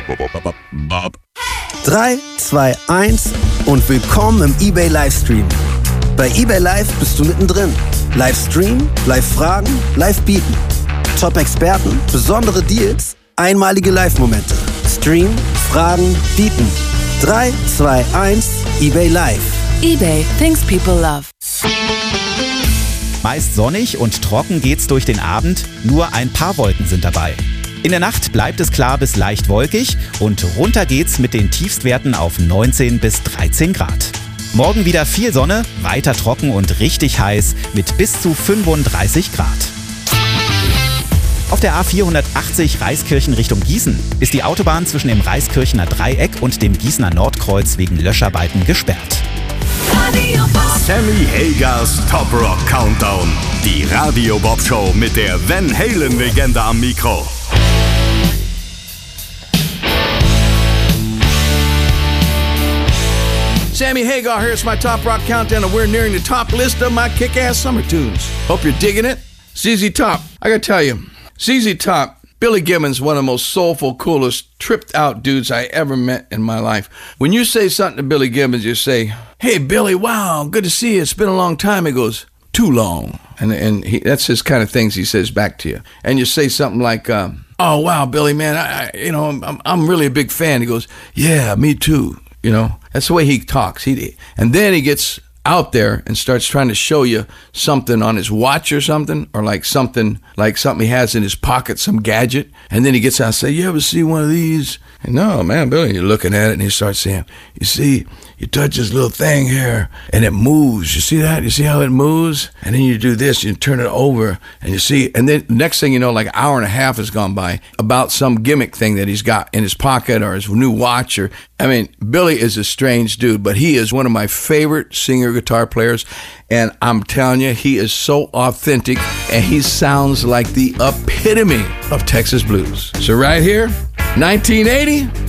3, 2, 1 und willkommen im eBay Livestream. Bei eBay Live bist du mittendrin. Livestream, Live-Fragen, Live-Bieten. Top-Experten, besondere Deals, einmalige Live-Momente. Stream, Fragen, Bieten. 3, 2, 1, eBay Live. eBay, things people love. Meist sonnig und trocken geht's durch den Abend, nur ein paar Wolken sind dabei. In der Nacht bleibt es klar bis leicht wolkig und runter geht's mit den Tiefstwerten auf 19 bis 13 Grad. Morgen wieder viel Sonne, weiter trocken und richtig heiß mit bis zu 35 Grad. Auf der A480 Reiskirchen Richtung Gießen ist die Autobahn zwischen dem Reiskirchener Dreieck und dem Gießener Nordkreuz wegen Löscharbeiten gesperrt. Sammy Hagers Top Rock Countdown. Die Radio Bob Show mit der Van Halen Legende am Mikro. Sammy Hagar here. It's my Top Rock Countdown, and we're nearing the top list of my kick-ass summer tunes. Hope you're digging it. ZZ Top. I gotta tell you, ZZ Top, Billy Gibbons, one of the most soulful, coolest, tripped-out dudes I ever met in my life. When you say something to Billy Gibbons, you say, "Hey, Billy, wow, good to see you. It's been a long time." He goes, "Too long." And that's his kind of things he says back to you. And you say something like, "Oh, wow, Billy, man, I'm really a big fan." He goes, "Yeah, me too." You know, that's the way he talks. And then he gets out there and starts trying to show you something on his watch or something, or like something he has in his pocket, some gadget. And then he gets out and say, "You ever see one of these?" And no, man, Billy, you're looking at it and he starts saying, "You see, you touch this little thing here and it moves. You see that? You see how it moves? And then you do this, you turn it over and you see," and then next thing you know, like an hour and a half has gone by about some gimmick thing that he's got in his pocket or his new watch. Billy is a strange dude, but he is one of my favorite singer guitar players. And I'm telling you, he is so authentic and he sounds like the epitome of Texas blues. So right here, 1980,